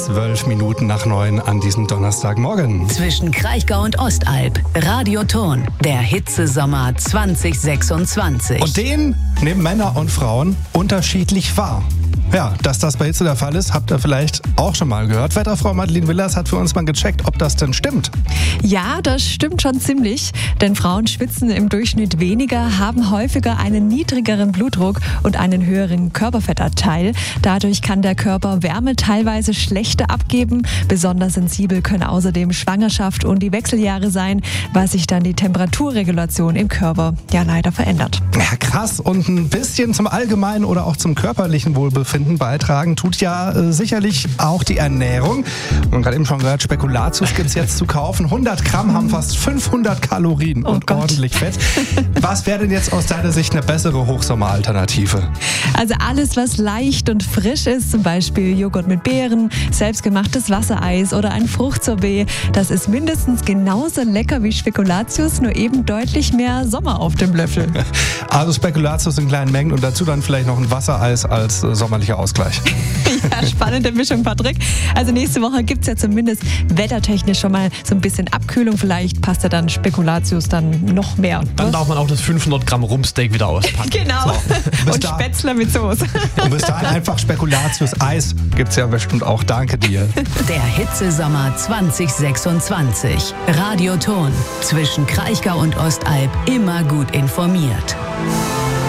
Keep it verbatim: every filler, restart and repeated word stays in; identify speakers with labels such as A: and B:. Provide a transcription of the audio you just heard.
A: Zwölf Minuten nach neun an diesem Donnerstagmorgen.
B: Zwischen Kraichgau und Ostalb. Radioton. Der Hitzesommer zwanzig sechsundzwanzig.
A: Und den nehmen Männer und Frauen unterschiedlich wahr. Ja, dass das bei Hitze der Fall ist, habt ihr vielleicht auch schon mal gehört. Wetterfrau Madeleine Willers hat für uns mal gecheckt, ob das denn stimmt.
C: Ja, das stimmt schon ziemlich. Denn Frauen schwitzen im Durchschnitt weniger, haben häufiger einen niedrigeren Blutdruck und einen höheren Körperfettanteil. Dadurch kann der Körper Wärme teilweise schlechter abgeben. Besonders sensibel können außerdem Schwangerschaft und die Wechseljahre sein, weil sich dann die Temperaturregulation im Körper ja leider verändert.
A: Ja, krass. Und ein bisschen zum allgemeinen oder auch zum körperlichen Wohlbefinden beitragen tut ja äh, sicherlich auch die Ernährung. Und gerade eben schon gehört, Spekulatius gibt es jetzt zu kaufen. hundert Gramm haben fast fünfhundert Kalorien
C: Oh
A: und
C: Gott.
A: ordentlich Fett. Was wäre denn jetzt aus deiner Sicht eine bessere Hochsommeralternative?
C: Also alles, was leicht und frisch ist, zum Beispiel Joghurt mit Beeren, selbstgemachtes Wassereis oder ein Fruchtsorbet, das ist mindestens genauso lecker wie Spekulatius, nur eben deutlich mehr Sommer auf dem Löffel.
A: Also Spekulatius in kleinen Mengen und dazu dann vielleicht noch ein Wassereis als äh, sommerlicher Ausgleich.
C: Ja, spannende Mischung, Patrick. Also nächste Woche gibt es ja zumindest wettertechnisch schon mal so ein bisschen Abkühlung. Vielleicht passt ja dann Spekulatius dann noch mehr.
D: Dann darf man auch das fünfhundert Gramm Rumpsteak wieder auspacken.
C: Genau.
A: Bis
C: Und
A: da-
C: Spätzle mit Soße.
A: Und bis dahin einfach Spekulatius-Eis gibt es ja bestimmt auch. Danke dir.
B: Der Hitzesommer zwanzig sechsundzwanzig. Radioton. Zwischen Kraichgau und Ostalb immer gut informiert.